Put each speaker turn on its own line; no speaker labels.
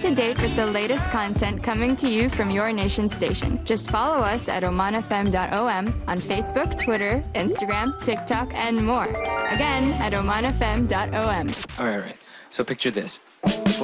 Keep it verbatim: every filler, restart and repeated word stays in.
to date with the latest content coming to you from your nation station. Just follow us at oman f m dot o m on Facebook, Twitter, Instagram, TikTok, and more. Again, at oman f m dot o m.
All right, all right. So picture this.